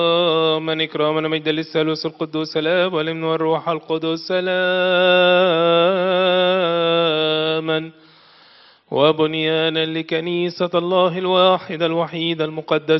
من إكراما مجدا للثالوث القدوس سلام والابن والروح القدس سلاما وبنيانا لكنيسة الله الواحد الوحيد المقدس